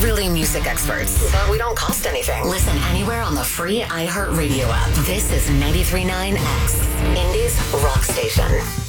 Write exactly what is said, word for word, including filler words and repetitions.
really music experts, but we don't cost anything. Listen anywhere on the free iHeartRadio app. This is ninety-three point nine X, Indy's rock station.